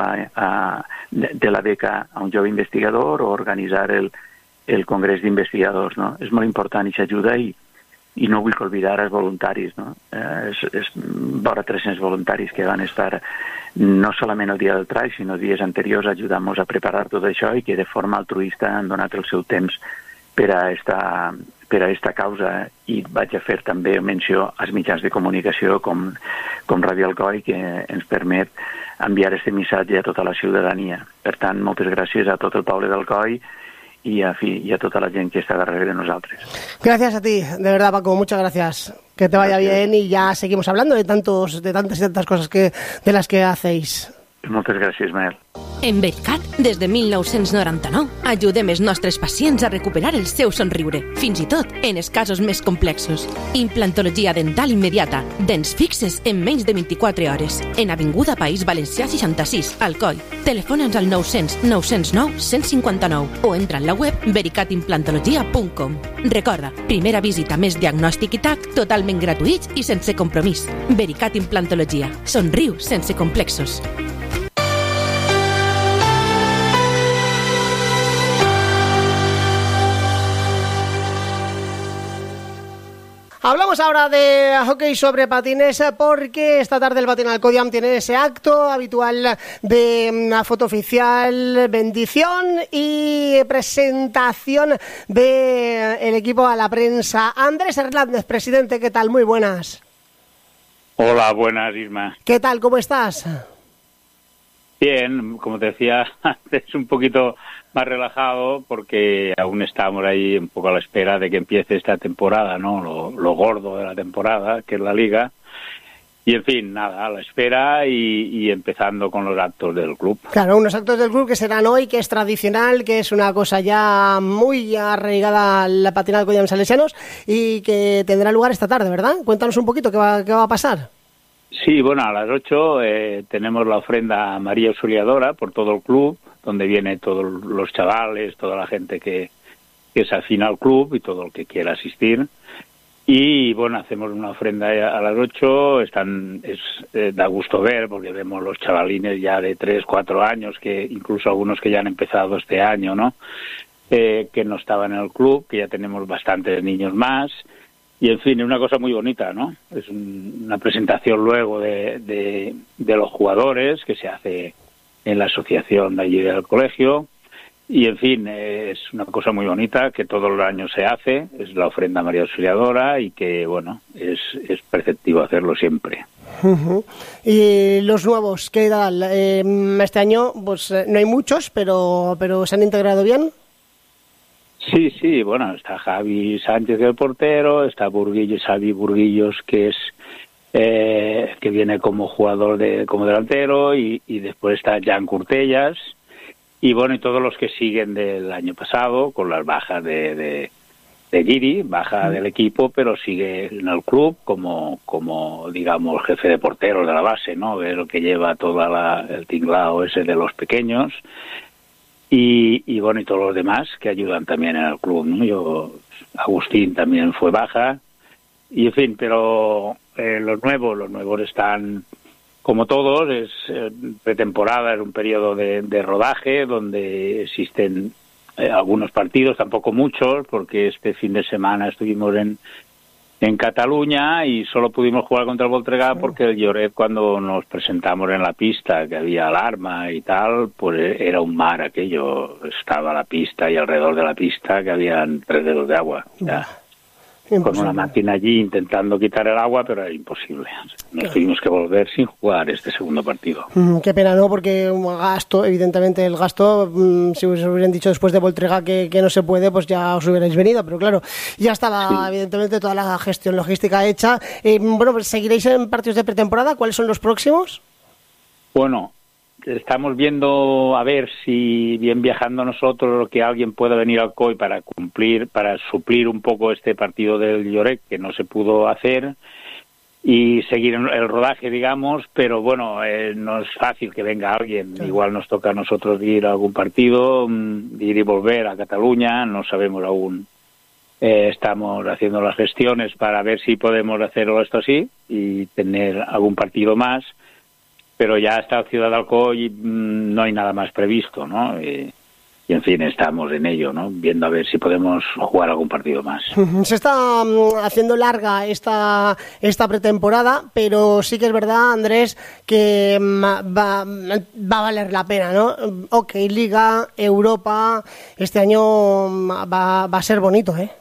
de la beca a un jove investigador o organitzar el Congrés d'Investigadors, no? És molt important aquesta ajuda i no vull oblidar els voluntaris, no? És vora 300 voluntaris que van estar no solament el dia del trail, sinó dies anteriors ajudant-nos a preparar tot això i que de forma altruista han donat el seu temps per a esta causa, i vaig a fer també menció als mitjans de comunicació com Ràdio Alcoi, que ens permet enviar aquest missatge a tota la ciutadania. Per tant, moltes gràcies a tot el poble d'Alcoi y a toda la gente que está darrere de nosotros. Gracias a ti, de verdad, Paco, muchas gracias. Que te vaya bien y ya seguimos hablando de tantas y tantas cosas de las que hacéis. Moltes gràcies, Ismael. En Vericat, des de 1999, ajudem els nostres pacients a recuperar el seu somriure, fins i tot en els casos més complexos. Implantologia dental immediata, dents fixes en menys de 24 hores. En Avinguda País Valencià 66, Alcoi. Telefona'ns al 900 909 159 o entra en la web vericatimplantologia.com. Recorda, primera visita més diagnòstic i TAC totalment gratuïts i sense compromís. Vericat Implantologia. Somriu sense complexos. Hablamos ahora de hockey sobre patines porque esta tarde el Patín Alcodiam tiene ese acto habitual de una foto oficial, bendición y presentación del equipo a la prensa. Andrés Hernández, presidente, ¿qué tal? Muy buenas. Hola, buenas, Isma. ¿Qué tal? ¿Cómo estás? Bien, como te decía antes, un poquito más relajado porque aún estamos ahí un poco a la espera de que empiece esta temporada, ¿no? Lo gordo de la temporada, que es la Liga. Y, en fin, nada, a la espera y empezando con los actos del club. Claro, unos actos del club que serán hoy, que es tradicional, que es una cosa ya muy arraigada al Patín Alcodiam Salesianos y que tendrá lugar esta tarde, ¿verdad? Cuéntanos un poquito qué va a pasar. Sí, bueno, a las 8 tenemos la ofrenda a María Auxiliadora por todo el club, donde vienen todos los chavales, toda la gente que es afín al club y todo el que quiera asistir. Y bueno, hacemos una ofrenda a las 8, da gusto ver porque vemos los chavalines ya de 3, 4 años, que incluso algunos que ya han empezado este año, ¿no? Que no estaban en el club, que ya tenemos bastantes niños más. Y, en fin, es una cosa muy bonita, ¿no? Es una presentación luego de los jugadores que se hace en la asociación de allí del colegio. Y, en fin, es una cosa muy bonita que todos los años se hace. Es la ofrenda a María Auxiliadora y que, bueno, es preceptivo hacerlo siempre. Uh-huh. Y los nuevos, ¿qué tal? Este año pues no hay muchos, pero ¿se han integrado bien? Sí, bueno, está Javi Sánchez, el portero, está Xavi Burguillos, que es que viene como jugador como delantero, y después está Jan Curtellas, y bueno, y todos los que siguen del año pasado, con las bajas de Guiri, baja del equipo, pero sigue en el club como digamos, jefe de porteros de la base, ¿no? Es lo que lleva todo el tinglao ese de los pequeños. Y bueno, y todos los demás que ayudan también en el club, ¿no? Agustín también fue baja, Y en fin, pero los nuevos están como todos, es pretemporada, es un periodo de rodaje donde existen algunos partidos, tampoco muchos, porque este fin de semana estuvimos en Cataluña y solo pudimos jugar contra el Voltregà porque el Lloret, cuando nos presentamos en la pista, que había alarma y tal, pues era un mar aquello, estaba la pista y alrededor de la pista que habían 3 dedos de agua. Ya. Con una máquina allí intentando quitar el agua, pero era imposible. Nos tuvimos que volver sin jugar este segundo partido. Qué pena, ¿no? Porque un gasto, evidentemente el gasto, si os hubieran dicho después de Voltregà que no se puede, pues ya os hubierais venido, pero claro, ya estaba evidentemente toda la gestión logística hecha. Bueno, pues ¿seguiréis en partidos de pretemporada? ¿Cuáles son los próximos? Bueno, estamos viendo a ver si bien viajando nosotros que alguien pueda venir al COI para suplir un poco este partido del Lloret que no se pudo hacer y seguir el rodaje, digamos, pero bueno, no es fácil que venga alguien. Igual nos toca a nosotros ir a algún partido, ir y volver a Cataluña, no sabemos aún. Estamos haciendo las gestiones para ver si podemos hacerlo esto así y tener algún partido más. Pero ya hasta Ciudad de Alcoy no hay nada más previsto, ¿no? Y en fin, estamos en ello, ¿no? Viendo a ver si podemos jugar algún partido más. Se está haciendo larga esta pretemporada, pero sí que es verdad, Andrés, que va a valer la pena, ¿no? OK, Liga, Europa, este año va a ser bonito, ¿eh?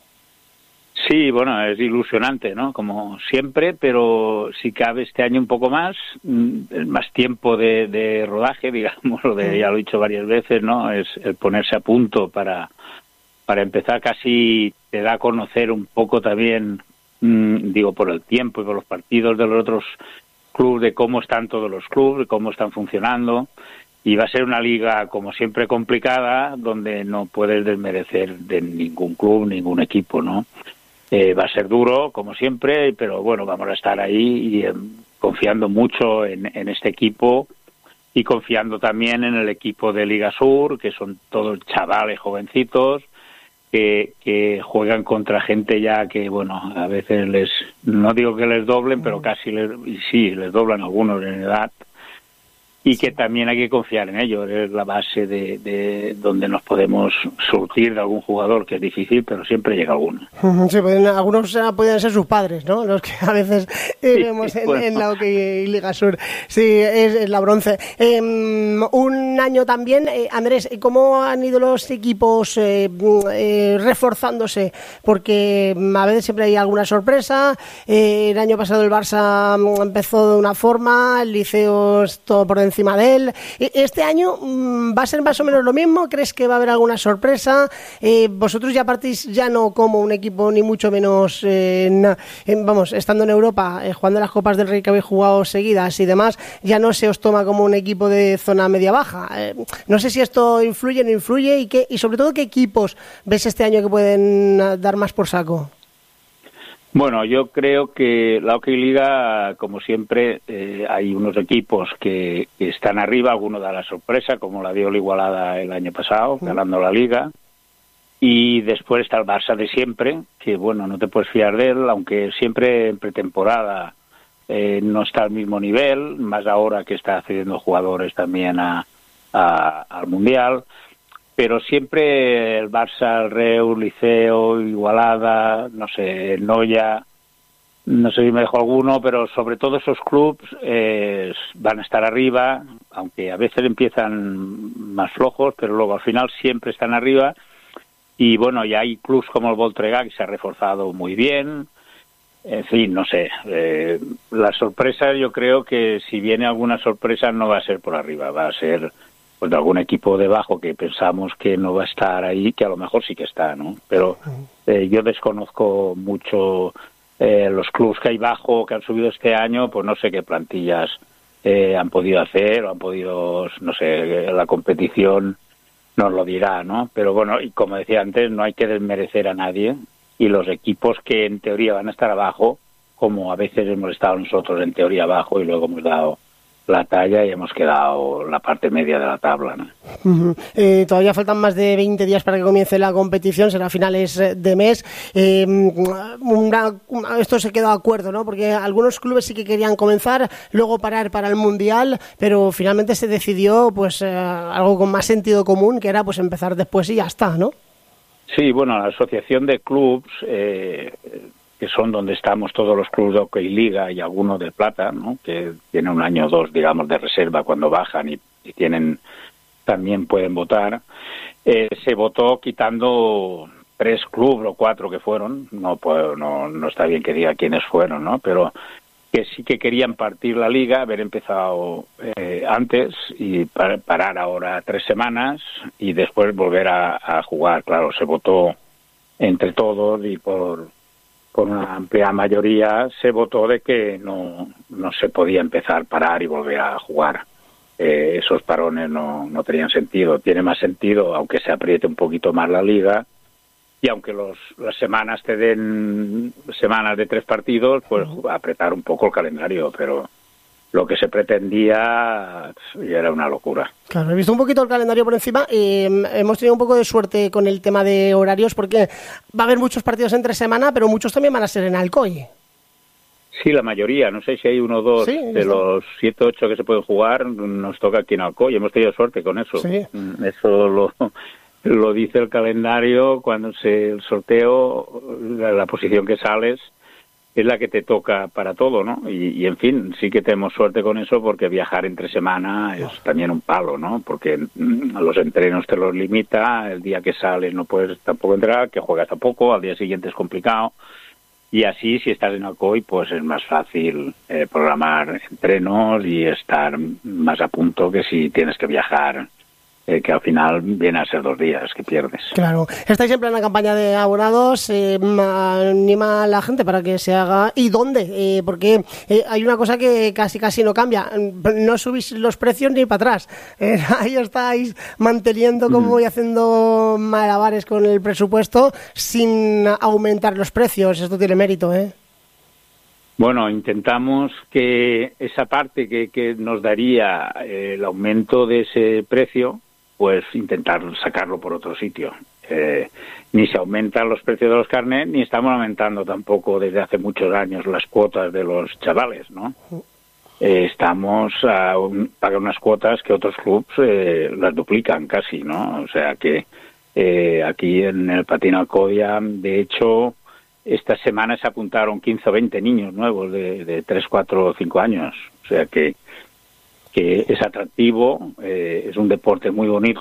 Sí, bueno, es ilusionante, ¿no? Como siempre, pero si cabe este año un poco más tiempo de rodaje, digamos, ya lo he dicho varias veces, ¿no? Es el ponerse a punto para empezar, casi te da a conocer un poco también, digo, por el tiempo y por los partidos de los otros clubes, de cómo están todos los clubes, de cómo están funcionando. Y va a ser una liga, como siempre, complicada, donde no puedes desmerecer de ningún club, ningún equipo, ¿no? Va a ser duro, como siempre, pero bueno, vamos a estar ahí y confiando mucho en este equipo y confiando también en el equipo de Liga Sur, que son todos chavales jovencitos que juegan contra gente ya que, bueno, a veces no digo que les doblen, pero casi les doblan algunos en edad. Y que también hay que confiar en ellos, es la base de donde nos podemos surtir de algún jugador, que es difícil, pero siempre llega alguno. Sí, algunos pueden ser sus padres, ¿no? Los que a veces vemos en la OK Liga Sur. Sí, es la bronce. Un año también, Andrés, ¿cómo han ido los equipos reforzándose? Porque a veces siempre hay alguna sorpresa. El año pasado el Barça empezó de una forma, el Liceo es todo por encima de él. Este año va a ser más o menos lo mismo. ¿Crees que va a haber alguna sorpresa? Vosotros ya partís ya no como un equipo, ni mucho menos estando en Europa, jugando las Copas del Rey que habéis jugado seguidas y demás, ya no se os toma como un equipo de zona media-baja. No sé si esto influye o no influye y sobre todo qué equipos ves este año que pueden dar más por saco. Bueno, yo creo que la OK Liga, como siempre, hay unos equipos que están arriba, algunos da la sorpresa, como la dio el Igualada el año pasado, ganando la Liga, y después está el Barça de siempre, que bueno, no te puedes fiar de él, aunque siempre en pretemporada no está al mismo nivel, más ahora que está accediendo jugadores también al Mundial. Pero siempre el Barça, el Reus, Liceo, Igualada, no sé, Noya, no sé si me dejo alguno, pero sobre todo esos clubes van a estar arriba, aunque a veces empiezan más flojos, pero luego al final siempre están arriba. Y bueno, ya hay clubes como el Voltregà, que se ha reforzado muy bien. En fin, no sé, la sorpresa, yo creo que si viene alguna sorpresa no va a ser por arriba, va a ser pues de algún equipo debajo que pensamos que no va a estar ahí, que a lo mejor sí que está, ¿no? Pero yo desconozco mucho los clubes que hay bajo, que han subido este año, pues no sé qué plantillas han podido hacer, o han podido, no sé, la competición nos lo dirá, ¿no? Pero bueno, y como decía antes, no hay que desmerecer a nadie, y los equipos que en teoría van a estar abajo, como a veces hemos estado nosotros en teoría abajo y luego hemos dado la talla y hemos quedado la parte media de la tabla, ¿no? Todavía faltan más de 20 días para que comience la competición, será a finales de mes. Esto se quedó de acuerdo, ¿no? Porque algunos clubes sí que querían comenzar, luego parar para el Mundial, pero finalmente se decidió pues algo con más sentido común, que era pues empezar después y ya está, ¿no? Sí, bueno, la asociación de clubs, que son donde estamos todos los clubes de Hockey Liga y algunos de Plata, ¿no? Que tienen un año o dos, digamos, de reserva cuando bajan y tienen, también pueden votar. Se votó quitando 3 clubes o 4 que fueron, no está bien que diga quiénes fueron, ¿no? Pero que sí que querían partir la liga, haber empezado antes y parar ahora 3 semanas y después volver a jugar. Claro, se votó entre todos y por una amplia mayoría se votó de que no se podía empezar, parar y volver a jugar. Esos parones no tenían sentido. Tiene más sentido, aunque se apriete un poquito más la liga, y aunque las semanas te den semanas de 3 partidos, pues apretar un poco el calendario, pero lo que se pretendía ya era una locura. Claro, he visto un poquito el calendario por encima. Hemos tenido un poco de suerte con el tema de horarios, porque va a haber muchos partidos entre semana, pero muchos también van a ser en Alcoy. Sí, la mayoría. No sé si hay 1 o 2 de los 7 o 8 que se pueden jugar, nos toca aquí en Alcoy. Hemos tenido suerte con eso. Sí. Eso lo dice el calendario cuando el sorteo, la posición que sales es la que te toca para todo, ¿no? Y en fin, sí que tenemos suerte con eso, porque viajar entre semana es también un palo, ¿no? Porque los entrenos te los limita, el día que sales no puedes tampoco entrar, que juegas tampoco, al día siguiente es complicado. Y así, si estás en Alcoy, pues es más fácil programar entrenos y estar más a punto que si tienes que viajar, que al final viene a ser 2 días que pierdes. Claro. Estáis en plena campaña de abonados, anima a la gente para que se haga. ¿Y dónde? Porque hay una cosa que casi no cambia. No subís los precios ni para atrás. Ahí estáis manteniendo como y haciendo malabares con el presupuesto sin aumentar los precios. Esto tiene mérito, ¿eh? Bueno, intentamos que esa parte que nos daría el aumento de ese precio, pues intentar sacarlo por otro sitio. Ni se aumentan los precios de los carnets, ni estamos aumentando tampoco desde hace muchos años las cuotas de los chavales, ¿no? Estamos a pagar unas cuotas que otros clubs las duplican casi, ¿no? O sea que aquí en el Patín Alcodia, de hecho, esta semana se apuntaron 15 o 20 niños nuevos de 3, 4 o 5 años. O sea que es atractivo, es un deporte muy bonito